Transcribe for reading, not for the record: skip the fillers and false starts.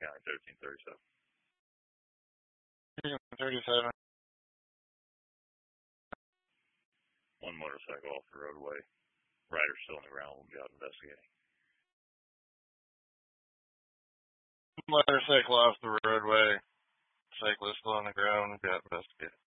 County 1337. 37. One motorcycle off the roadway. Rider still on the ground. We'll be out investigating. Motorcycle off the roadway. Cyclist on the ground. Got investigated.